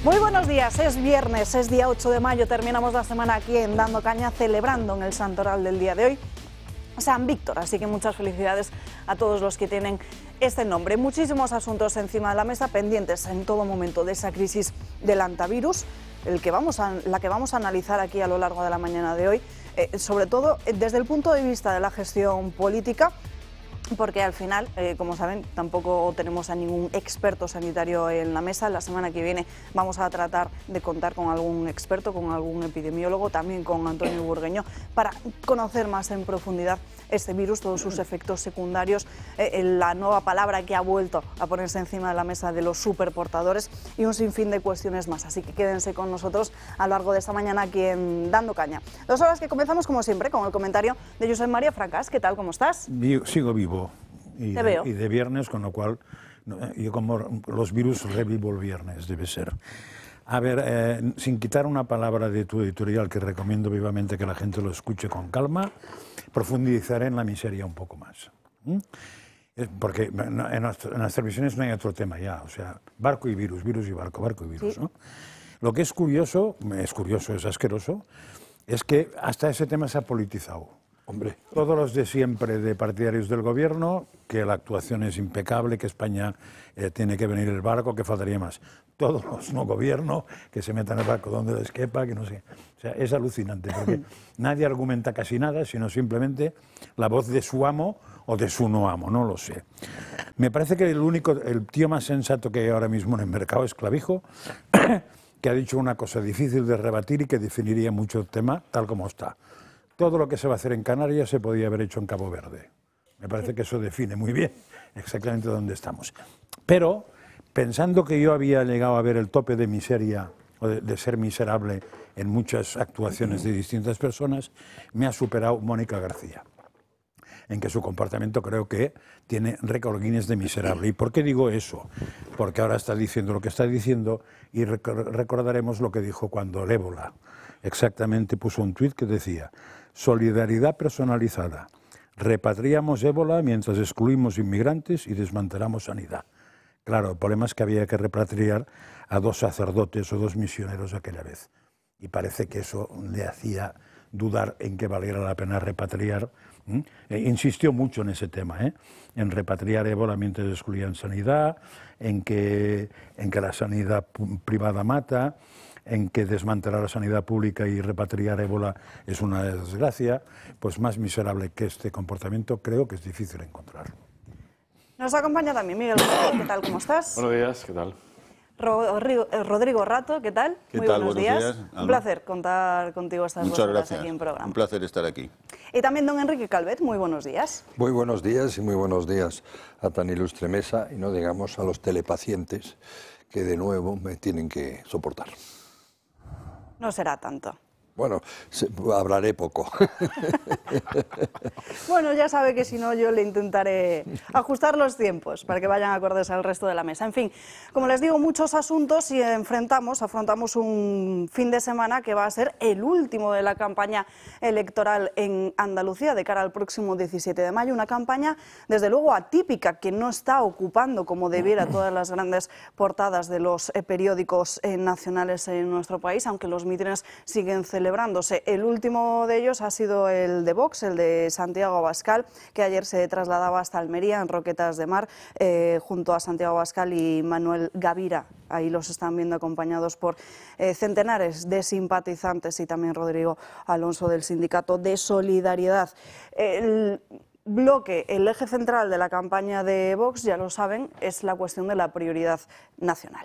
Muy buenos días, es viernes, es día 8 de mayo, terminamos la semana aquí en Dando Caña, celebrando en el santoral del día de hoy San Víctor, así que muchas felicidades a todos los que tienen este nombre. Muchísimos asuntos encima de la mesa, pendientes en todo momento de esa crisis del antivirus, la que vamos a analizar aquí a lo largo de la mañana de hoy, sobre todo desde el punto de vista de la gestión política, porque al final, como saben, tampoco tenemos a ningún experto sanitario en la mesa. La semana que viene vamos a tratar de contar con algún experto, con algún epidemiólogo, también con Antonio Burgueño, para conocer más en profundidad este virus, todos sus efectos secundarios, la nueva palabra que ha vuelto a ponerse encima de la mesa de los superportadores y un sinfín de cuestiones más. Así que quédense con nosotros a lo largo de esta mañana aquí en Dando Caña. 2 horas que comenzamos, como siempre, con el comentario de Josep María Fracas. ¿Qué tal? ¿Cómo estás? Sigo vivo. Y te veo. Y de viernes, con lo cual, yo como los virus revivo el viernes, debe ser. A ver, sin quitar una palabra de tu editorial, que recomiendo vivamente que la gente lo escuche con calma, profundizaré en la miseria un poco más. Porque en las televisiones no hay otro tema ya, o sea, barco y virus, virus y barco, barco y virus, sí. ¿no? Lo que es curioso, es asqueroso, es que hasta ese tema se ha politizado. Hombre, todos los de siempre de partidarios del gobierno, que la actuación es impecable, que España tiene que venir el barco, que faltaría más. Todos los no gobierno, que se metan el barco donde les quepa, que no sé. O sea, es alucinante, porque nadie argumenta casi nada, sino simplemente la voz de su amo o de su no amo, no lo sé. Me parece que el tío más sensato que hay ahora mismo en el mercado es Clavijo, que ha dicho una cosa difícil de rebatir y que definiría mucho el tema tal como está. Todo lo que se va a hacer en Canarias se podía haber hecho en Cabo Verde. Me parece que eso define muy bien exactamente dónde estamos. Pero, pensando que yo había llegado a ver el tope de miseria, o de ser miserable en muchas actuaciones de distintas personas, me ha superado Mónica García, en que su comportamiento creo que tiene récord Guinness de miserable. ¿Y por qué digo eso? Porque ahora está diciendo lo que está diciendo y recordaremos lo que dijo cuando el ébola. Exactamente, puso un tuit que decía: solidaridad personalizada. Repatriamos ébola mientras excluimos inmigrantes y desmantelamos sanidad. Claro, el problema es que había que repatriar a 2 sacerdotes o 2 misioneros aquella vez. Y parece que eso le hacía dudar en que valiera la pena repatriar. Insistió mucho en ese tema, en repatriar ébola mientras excluían sanidad, en que la sanidad privada mata, en que desmantelar la sanidad pública y repatriar ébola es una desgracia. Pues más miserable que este comportamiento creo que es difícil encontrar. Nos acompaña también Miguel, ¿qué tal? ¿Cómo estás? Buenos días, ¿qué tal? Rodrigo Rato, ¿qué tal? ¿Qué Muy tal? buenos días. Un placer contar contigo estas 2 horas aquí en programa. Un placer estar aquí. Y también don Enrique Calvet, muy buenos días. Muy buenos días y muy buenos días a tan ilustre mesa y no digamos a los telepacientes que de nuevo me tienen que soportar. No será tanto. Bueno, hablaré poco. Bueno, ya sabe que si no yo le intentaré ajustar los tiempos para que vayan acordes al resto de la mesa. En fin, como les digo, muchos asuntos y afrontamos un fin de semana que va a ser el último de la campaña electoral en Andalucía de cara al próximo 17 de mayo. Una campaña, desde luego, atípica, que no está ocupando como debiera todas las grandes portadas de los periódicos nacionales en nuestro país, aunque los mítines siguen celebrándose. El último de ellos ha sido el de Vox, el de Santiago Abascal, que ayer se trasladaba hasta Almería, en Roquetas de Mar, junto a Santiago Abascal y Manuel Gavira. Ahí los están viendo acompañados por centenares de simpatizantes y también Rodrigo Alonso del Sindicato de Solidaridad. El bloque, el eje central de la campaña de Vox, ya lo saben, es la cuestión de la prioridad nacional.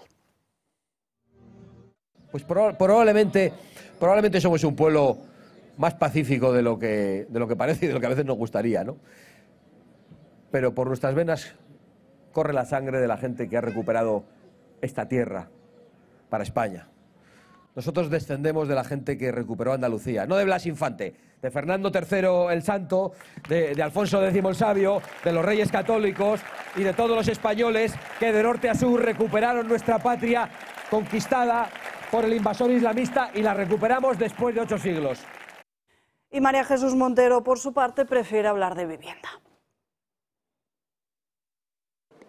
Pues probablemente somos un pueblo más pacífico de lo que parece y de lo que a veces nos gustaría, ¿no? Pero por nuestras venas corre la sangre de la gente que ha recuperado esta tierra para España. Nosotros descendemos de la gente que recuperó Andalucía, no de Blas Infante, de Fernando III el Santo, de Alfonso X el Sabio, de los Reyes Católicos y de todos los españoles que de norte a sur recuperaron nuestra patria conquistada por el invasor islamista y la recuperamos después de 8 siglos. Y María Jesús Montero, por su parte, prefiere hablar de vivienda.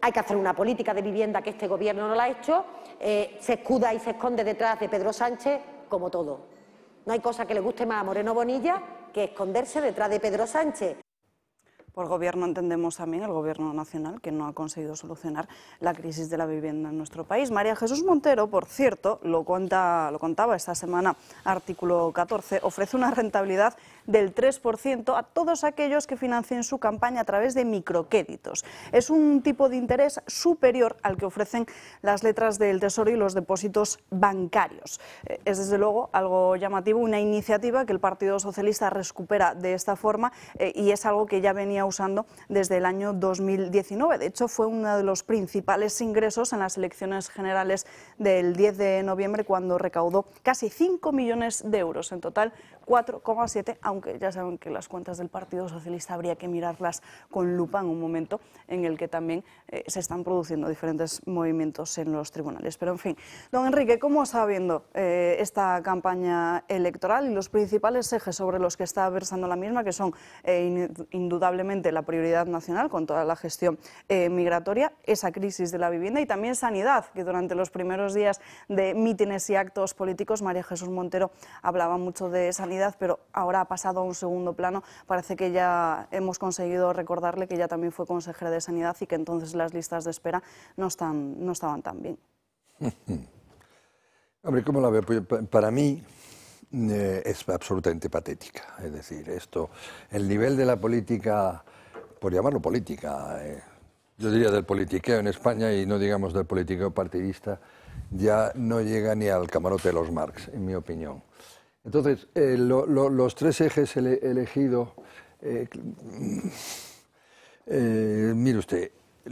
hay que hacer una política de vivienda que este gobierno no la ha hecho, se escuda y se esconde detrás de Pedro Sánchez como todo. No hay cosa que le guste más a Moreno Bonilla que esconderse detrás de Pedro Sánchez. Por gobierno entendemos también el gobierno nacional, que no ha conseguido solucionar la crisis de la vivienda en nuestro país. María Jesús Montero, por cierto, lo contaba esta semana, artículo 14, ofrece una rentabilidad del 3% a todos aquellos que financien su campaña a través de microcréditos. Es un tipo de interés superior al que ofrecen las letras del Tesoro y los depósitos bancarios. Es desde luego algo llamativo, una iniciativa que el Partido Socialista recupera de esta forma y es algo que ya venía usando desde el año 2019. De hecho, fue uno de los principales ingresos en las elecciones generales del 10 de noviembre, cuando recaudó casi 5 millones de euros, en total 4,7, aunque ya saben que las cuentas del Partido Socialista habría que mirarlas con lupa en un momento en el que también se están produciendo diferentes movimientos en los tribunales. Pero en fin, don Enrique, ¿cómo está viendo esta campaña electoral y los principales ejes sobre los que está versando la misma, que son indudablemente la prioridad nacional con toda la gestión migratoria, esa crisis de la vivienda y también sanidad, que durante los primeros días de mítines y actos políticos María Jesús Montero hablaba mucho de sanidad, pero ahora ha pasado a un segundo plano? Parece que ya hemos conseguido recordarle que ya también fue consejera de Sanidad y que entonces las listas de espera no estaban tan bien. Hombre, ¿cómo la veo? Pues para mí es absolutamente patética. Es decir, el nivel de la política, por llamarlo política, yo diría del politiqueo en España, y no digamos del politiqueo partidista, ya no llega ni al camarote de los Marx, en mi opinión. Entonces, los tres ejes elegidos, mire usted,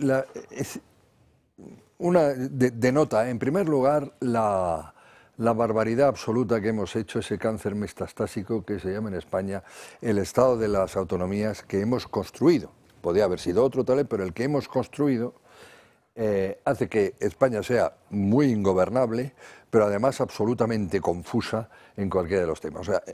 denota, en primer lugar, la barbaridad absoluta que hemos hecho, ese cáncer metastásico que se llama en España el Estado de las autonomías que hemos construido. Podría haber sido otro tal, pero el que hemos construido hace que España sea muy ingobernable, pero además absolutamente confusa en cualquiera de los temas. O sea,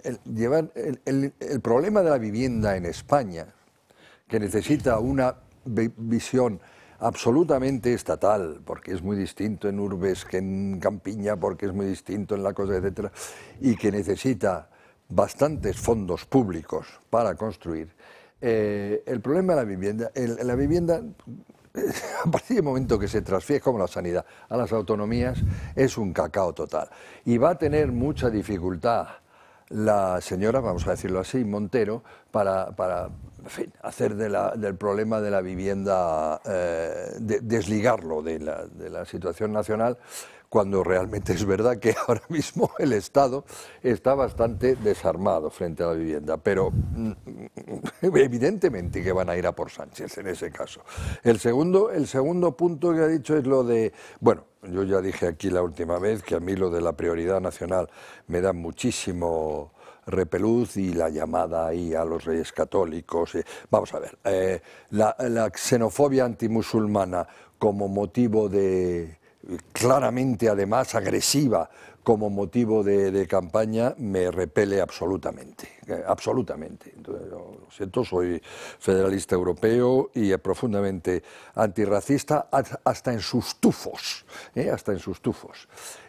el problema de la vivienda en España, que necesita una visión absolutamente estatal, porque es muy distinto en urbes que en campiña, porque es muy distinto en la cosa, etcétera, y que necesita bastantes fondos públicos para construir. El problema de la vivienda, a partir del momento que se transfiere, como la sanidad, a las autonomías, es un cacao total. Y va a tener mucha dificultad la señora, vamos a decirlo así, Montero, para en fin, hacer del problema de la vivienda, desligarlo de la situación nacional, cuando realmente es verdad que ahora mismo el Estado está bastante desarmado frente a la vivienda, pero evidentemente que van a ir a por Sánchez en ese caso. El segundo punto que ha dicho es lo de, bueno, yo ya dije aquí la última vez que a mí lo de la prioridad nacional me da muchísimo repelús, y la llamada ahí a los reyes católicos. Vamos a ver, la xenofobia antimusulmana como motivo claramente además agresiva, como motivo de campaña, me repele absolutamente, absolutamente. Entonces, lo siento, soy federalista europeo y profundamente antirracista hasta en sus tufos, hasta en sus tufos.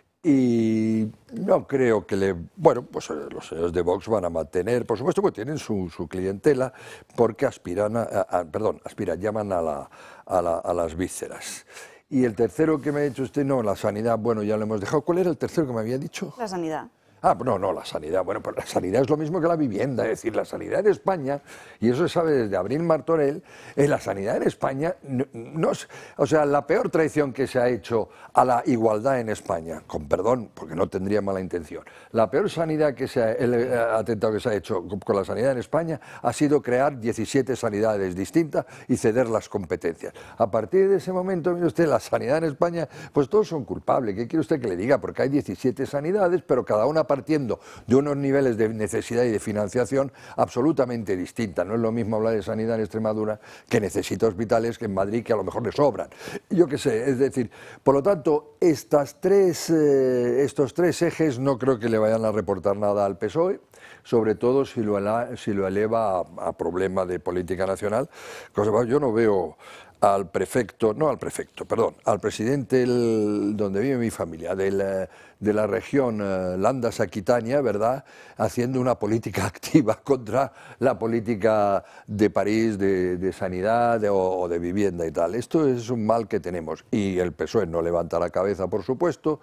Y no creo que bueno, pues los señores de Vox van a mantener, por supuesto que tienen su clientela, porque llaman a las vísceras. Y el tercero que me ha dicho usted, no, la sanidad, bueno, ya lo hemos dejado. ¿Cuál era el tercero que me había dicho? La sanidad. Ah, no, la sanidad. Bueno, pues la sanidad es lo mismo que la vivienda. Es decir, la sanidad en España, y eso se sabe desde Abril Martorell, la sanidad en España, o sea, la peor traición que se ha hecho a la igualdad en España, con perdón, porque no tendría mala intención, la peor sanidad el atentado que se ha hecho con la sanidad en España ha sido crear 17 sanidades distintas y ceder las competencias. A partir de ese momento, mire usted, la sanidad en España, pues todos son culpables. ¿Qué quiere usted que le diga? Porque hay 17 sanidades, pero cada una partiendo de unos niveles de necesidad y de financiación absolutamente distintas. No es lo mismo hablar de sanidad en Extremadura, que necesita hospitales, que en Madrid, que a lo mejor le sobran. Yo qué sé, es decir, por lo tanto, estos tres ejes no creo que le vayan a reportar nada al PSOE, sobre todo si lo eleva a problema de política nacional. Yo no veo al prefecto, no al prefecto, perdón, al presidente donde vive mi familia, de la región Landas Aquitania, ¿verdad?, haciendo una política activa contra la política de París, de sanidad o de vivienda y tal. Esto es un mal que tenemos y el PSOE no levanta la cabeza, por supuesto,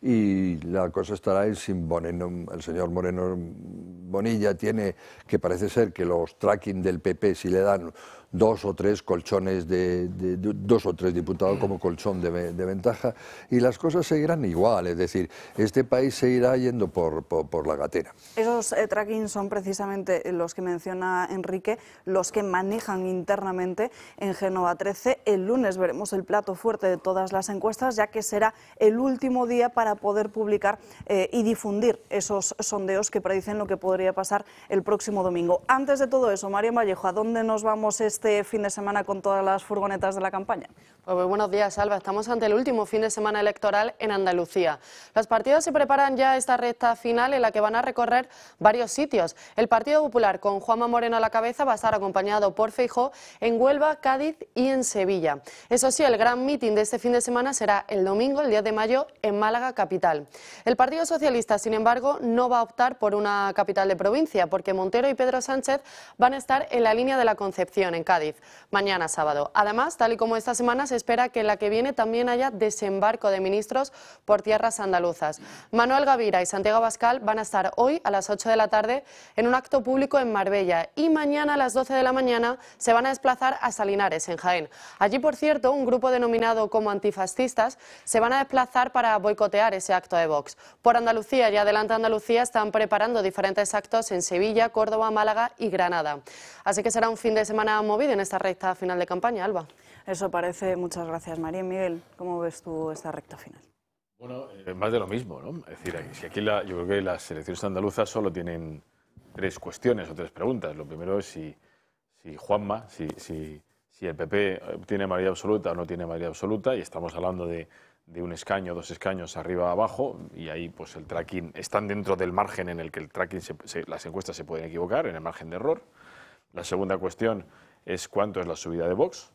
y la cosa estará en si Moreno, el señor Moreno Bonilla tiene, que parece ser que los tracking del PP, si le dan 2 o 3 colchones de 2 o 3 diputados como colchón de ventaja, y las cosas seguirán igual, es decir, este país se irá yendo por la gatera. Esos tracking son precisamente los que menciona Enrique, los que manejan internamente en Génova 13. El lunes veremos el plato fuerte de todas las encuestas, ya que será el último día para poder publicar y difundir esos sondeos que predicen lo que podría pasar el próximo domingo. Antes de todo eso, Marian Vallejo, ¿a dónde nos vamos este fin de semana con todas las furgonetas de la campaña? Pues muy buenos días, Alba. Estamos ante el último fin de semana electoral en Andalucía. Los partidos se preparan ya a esta recta final en la que van a recorrer varios sitios. El Partido Popular, con Juanma Moreno a la cabeza, va a estar acompañado por Feijóo en Huelva, Cádiz y en Sevilla. Eso sí, el gran mitin de este fin de semana será el domingo, el 10 de mayo, en Málaga capital. El Partido Socialista, sin embargo, no va a optar por una capital de provincia, porque Montero y Pedro Sánchez van a estar en la línea de la Concepción, en Cádiz, mañana sábado. Además, tal y como esta semana, se espera que en la que viene también haya desembarco de ministros por tierras andaluzas. Manuel Gavira y Santiago Abascal van a estar hoy a las 8 de la tarde en un acto público en Marbella y mañana a las 12 de la mañana se van a desplazar a Salinares, en Jaén. Allí, por cierto, un grupo denominado como antifascistas se van a desplazar para boicotear ese acto de Vox. Por Andalucía y Adelante Andalucía están preparando diferentes actos en Sevilla, Córdoba, Málaga y Granada. Así que será un fin de semana movido en esta recta final de campaña, Alba. Eso parece. Muchas gracias, María. Miguel, ¿cómo ves tú esta recta final? Bueno, más de lo mismo, ¿no? Es decir, si aquí yo creo que las elecciones andaluzas solo tienen 3 cuestiones o 3 preguntas. Lo primero es si Juanma, si el PP tiene mayoría absoluta o no tiene mayoría absoluta, y estamos hablando de un escaño, 2 escaños arriba abajo, y ahí pues el tracking están dentro del margen en el que el tracking las encuestas se pueden equivocar, en el margen de error. La segunda cuestión es cuánto es la subida de Vox.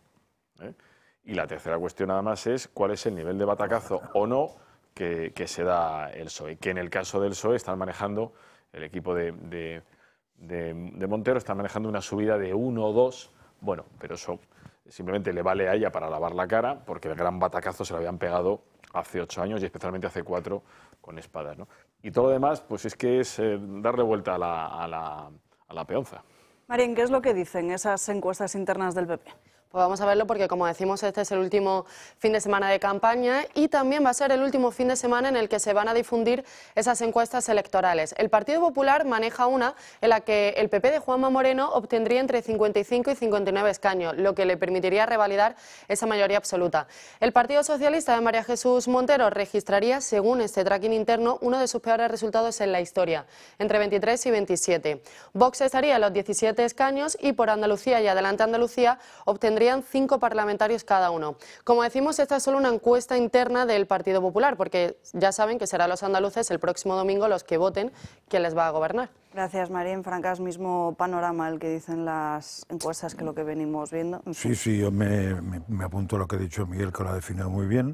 Y la tercera cuestión nada más es cuál es el nivel de batacazo o no que se da el PSOE, que en el caso del PSOE están manejando, el equipo de Montero está manejando una subida de 1 o 2, bueno, pero eso simplemente le vale a ella para lavar la cara, porque el gran batacazo se lo habían pegado hace 8 años y especialmente hace 4 con espadas, ¿no? Y todo lo demás pues es que es darle vuelta a la peonza. Marian, ¿qué es lo que dicen esas encuestas internas del PP? Pues vamos a verlo porque, como decimos, este es el último fin de semana de campaña y también va a ser el último fin de semana en el que se van a difundir esas encuestas electorales. El Partido Popular maneja una en la que el PP de Juanma Moreno obtendría entre 55 y 59 escaños, lo que le permitiría revalidar esa mayoría absoluta. El Partido Socialista de María Jesús Montero registraría, según este tracking interno, uno de sus peores resultados en la historia, entre 23 y 27. Vox estaría en los 17 escaños y por Andalucía y Adelante Andalucía obtendría 5 parlamentarios cada uno. Como decimos, esta es solo una encuesta interna del Partido Popular, porque ya saben que serán los andaluces el próximo domingo los que voten quién les va a gobernar. Gracias, María. En Francas, mismo panorama el que dicen las encuestas que lo que venimos viendo. Sí, yo me apunto a lo que ha dicho Miguel, que lo ha definido muy bien.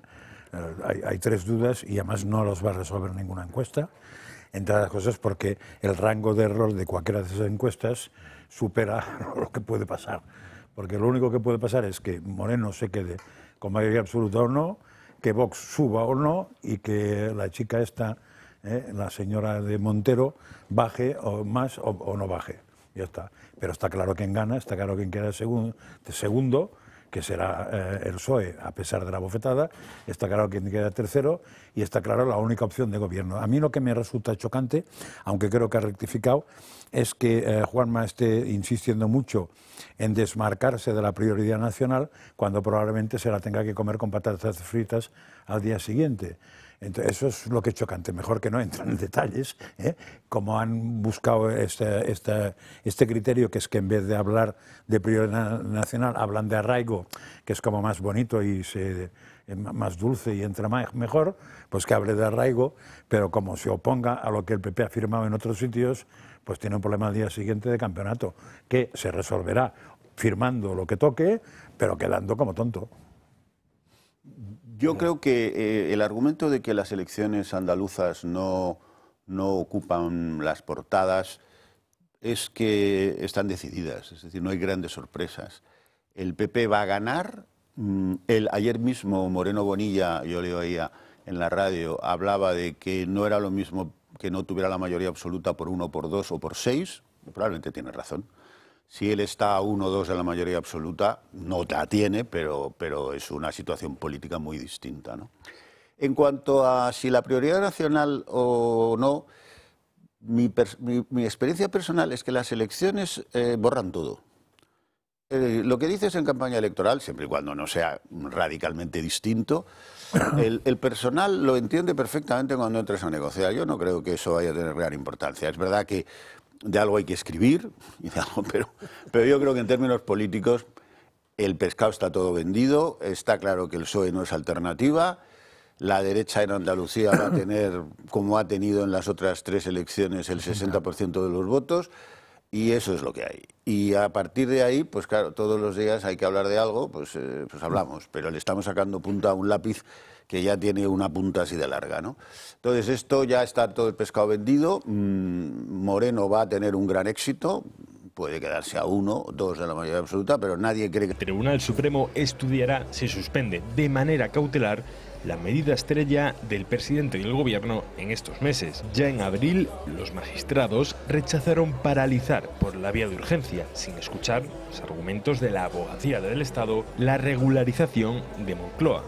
Hay 3 dudas y además no los va a resolver ninguna encuesta, entre otras cosas porque el rango de error de cualquiera de esas encuestas supera lo que puede pasar. Porque lo único que puede pasar es que Moreno se quede con mayoría absoluta o no, que Vox suba o no y que la chica esta, la señora de Montero, baje o más o no baje. Ya está. Pero está claro quién gana, está claro quién queda segundo, que será el PSOE, a pesar de la bofetada, está claro quién queda tercero y está claro la única opción de gobierno. A mí lo que me resulta chocante, aunque creo que ha rectificado, es que Juanma esté insistiendo mucho en desmarcarse de la prioridad nacional cuando probablemente se la tenga que comer con patatas fritas al día siguiente. Entonces, eso es lo que es chocante. Mejor que no entren en detalles, como han buscado este criterio, que es que en vez de hablar de prioridad nacional, hablan de arraigo, que es como más bonito y más dulce y entra mejor, pues que hable de arraigo, pero como se oponga a lo que el PP ha firmado en otros sitios, pues tiene un problema al día siguiente de campeonato, que se resolverá firmando lo que toque, pero quedando como tonto. Yo creo que el argumento de que las elecciones andaluzas no ocupan las portadas es que están decididas, es decir, no hay grandes sorpresas. El PP va a ganar. Ayer mismo Moreno Bonilla, yo le oía en la radio, hablaba de que no era lo mismo que no tuviera la mayoría absoluta por 1, por 2 o por 6. Probablemente tiene razón. Si él está a 1 o 2 de la mayoría absoluta, no la tiene, pero es una situación política muy distinta, ¿no? En cuanto a si la prioridad nacional o no, mi experiencia personal es que las elecciones borran todo. Lo que dices en campaña electoral, siempre y cuando no sea radicalmente distinto, el personal lo entiende perfectamente cuando entres a negociar. Yo no creo que eso vaya a tener gran importancia. Es verdad que de algo hay que escribir, pero yo creo que en términos políticos el pescado está todo vendido, está claro que el PSOE no es alternativa, la derecha en Andalucía va a tener, como ha tenido en las otras 3 elecciones, el 60% de los votos, y eso es lo que hay. Y a partir de ahí, pues claro, todos los días hay que hablar de algo, pues hablamos, pero le estamos sacando punta a un lápiz que ya tiene una punta así de larga, ¿no? Entonces esto ya está todo el pescado vendido. Moreno va a tener un gran éxito, puede quedarse a 1 o 2 de la mayoría absoluta, pero nadie cree que... El Tribunal Supremo estudiará si suspende de manera cautelar la medida estrella del presidente y el gobierno en estos meses. Ya en abril, los magistrados rechazaron paralizar por la vía de urgencia, sin escuchar los argumentos de la abogacía del Estado, la regularización de Moncloa.